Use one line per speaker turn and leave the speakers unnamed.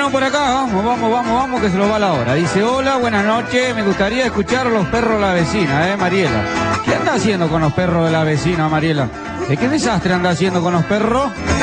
Bueno, por acá, vamos, que se nos va la hora. Dice, hola, buenas noches, me gustaría escuchar los perros de la vecina, Mariela. ¿Qué anda haciendo con los perros de la vecina, Mariela? ¿De qué desastre anda haciendo con los perros?